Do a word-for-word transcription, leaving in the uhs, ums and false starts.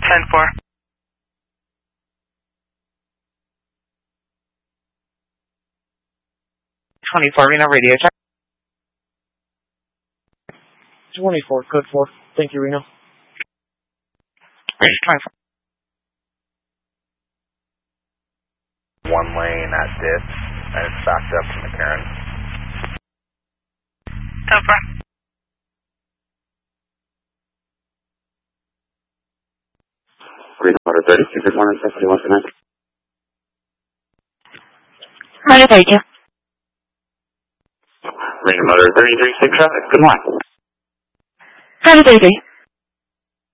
ten four. twenty-four, Reno radio check. twenty-four, code four. Thank you, Reno. twenty-four. One lane at dips, and it's backed up to McCarran. ten four. Reno Motor thirty, Secret one seventy one tonight. Motor thirty-two. Reno Motor thirty-three, six traffic. Good morning. Motor thirty-three.